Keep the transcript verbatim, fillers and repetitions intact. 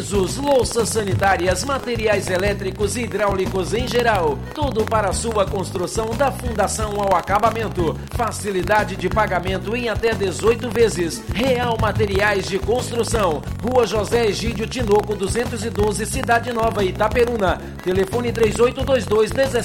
pisos, louças sanitárias, materiais elétricos e hidráulicos em geral. Tudo para a sua construção da fundação ao acabamento. Facilidade de pagamento em até dezoito vezes. Real Materiais de Construção. Rua José Egídio Tinoco, duzentos e doze, Cidade Nova, Itaperuna. Telefone três oito dois dois,